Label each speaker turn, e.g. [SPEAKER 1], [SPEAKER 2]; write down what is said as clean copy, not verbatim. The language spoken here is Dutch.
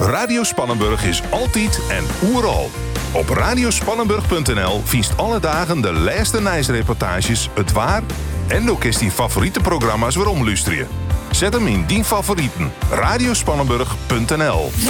[SPEAKER 1] Radio Spannenburg is altijd en oeral. Op radiospannenburg.nl viest alle dagen de laatste nieuwsreportages, het waar en ook is die favoriete programma's waarom luisteren. Zet hem in die favorieten. Radiospannenburg.nl.